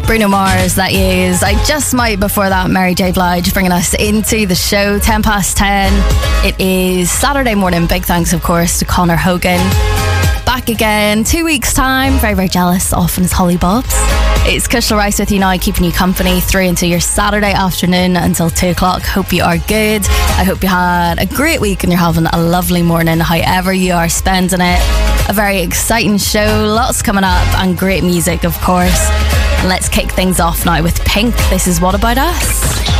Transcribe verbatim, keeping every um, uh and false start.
Bruno Mars, that is. I just might before that, Mary J. Blige bringing us into the show, ten past ten. It is Saturday morning. Big thanks, of course, to Conor Hogan. Back again, two weeks' time. Very, very jealous, off in his Holly Bobs. It's Kushla Rice with you now, keeping you company through into your Saturday afternoon until two o'clock. Hope you are good. I hope you had a great week and you're having a lovely morning, however you are spending it. A very exciting show, lots coming up, and great music, of course. Let's kick things off now with Pink. This is What About Us?